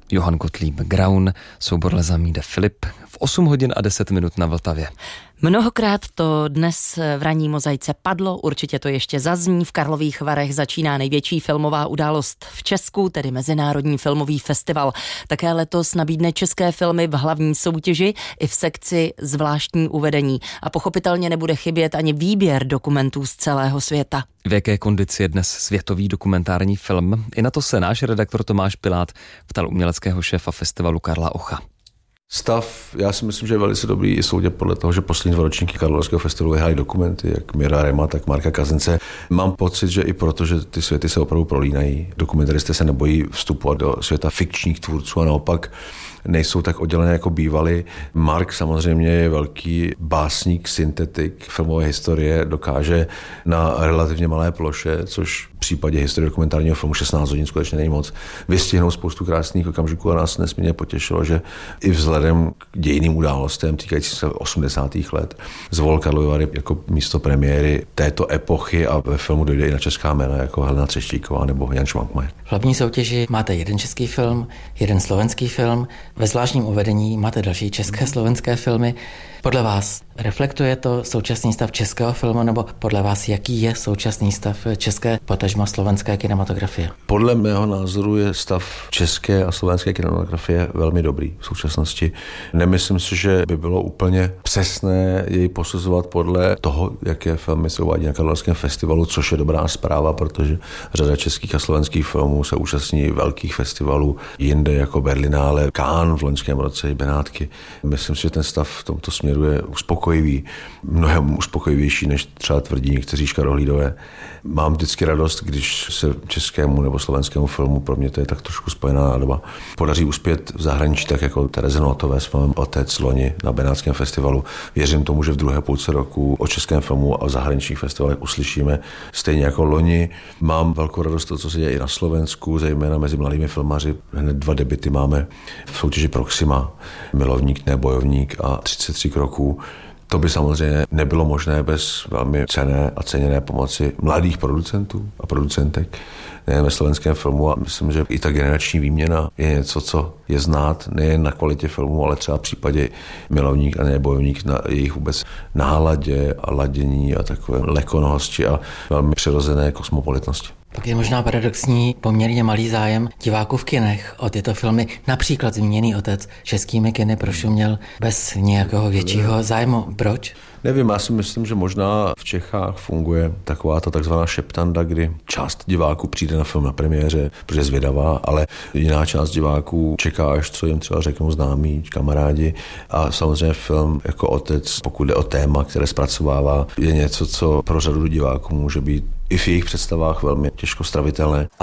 Johann Gottlieb Graun, soubor Les Amis de Philippe v 8 hodin a 10 minut na Vltavě. Mnohokrát to dnes v ranní mozaice padlo, určitě to ještě zazní. V Karlových Varech začíná největší filmová událost v Česku, tedy Mezinárodní filmový festival. Také letos nabídne české filmy v hlavní soutěži i v sekci zvláštní uvedení. A pochopitelně nebude chybět ani výběr dokumentů z celého světa. V jaké kondici je dnes světový dokumentární film? I na to se náš redaktor Tomáš Pilát ptal uměleckého šéfa festivalu Karla Ocha. Stav, já si myslím, že je velice dobrý i soudě podle toho, že poslední 2 ročníky Karlovarského festivalu vyhrály dokumenty, jak Mira Rema, tak Marka Kazence. Mám pocit, že i proto, že ty světy se opravdu prolínají. Dokumentaristé se nebojí vstupovat do světa fikčních tvůrců a naopak nejsou tak oddělené, jako bývaly. Mark samozřejmě je velký básník, syntetik filmové historie, dokáže na relativně malé ploše, což v případě historie dokumentárního filmu 16 hodin skutečně není moc, vystihnout spoustu krásných okamžiků a nás nesmírně potěšilo, že i vzhledem k dějiným událostem týkajícím se 80. let zvolil Karlovy Vary jako místo premiéry této epochy a ve filmu dojde i na česká jména jako Helena Třeštíková nebo Jan Švankmajer. V hlavní soutěži máte jeden český film, jeden slovenský film, ve zvláštním uvedení máte další české slovenské filmy. Podle vás reflektuje to současný stav českého filmu, nebo podle vás jaký je současný stav české, potažmo slovenské kinematografie? Podle mého názoru je stav české a slovenské kinematografie velmi dobrý v současnosti. Nemyslím si, že by bylo úplně přesné jej posuzovat podle toho, jaké filmy se uvádí na Karlovarském festivalu, což je dobrá zpráva, protože řada českých a slovenských filmů se účastní velkých festivalů jinde jako Berlinále, Cannes v loňském roce i Benátky. Myslím si, že ten stav v tomto směru je uspokojivý, mnohem uspokojivější, než třeba tvrdí někteří škarohlídové. Mám vždycky radost, když se českému nebo slovenskému filmu, pro mě to je tak trošku spojená nádoba, podaří uspět v zahraničí, tak jako Tereзе Notové s filmem Otec loni na Benátském festivalu. Věřím tomu, že v druhé půlce roku o českém filmu a v zahraničních festivalech uslyšíme stejně jako loni. Mám velkou radost to, co se děje i na Slovensku, zejména mezi mladými filmaři. Hned 2 debuty máme v soutěži Proxima, Milovník, ne bojovník a 33 kroků. To by samozřejmě nebylo možné bez velmi cenné a ceněné pomoci mladých producentů a producentek nejen ve slovenském filmu a myslím, že i ta generační výměna je něco, co je znát nejen na kvalitě filmu, ale třeba v případě Milovník a ne bojovník na jejich vůbec náladě a ladění a takové lekonohosti a velmi přirozené kosmopolitnosti. Pak je možná paradoxní poměrně malý zájem diváků v kinech o tyto filmy. Například zmíněný Otec českými kiny prošuměl bez nějakého většího zájmu. Proč? Nevím, já si myslím, že možná v Čechách funguje taková ta takzvaná šeptanda, kdy část diváků přijde na film na premiéře, protože je zvědavá, ale jiná část diváků čeká, až co jim třeba řeknou známí, kamarádi. A samozřejmě film jako Otec, pokud jde o téma, které zpracovává, je něco, co pro řadu diváků může být i v jejich představách velmi těžko stravitelné.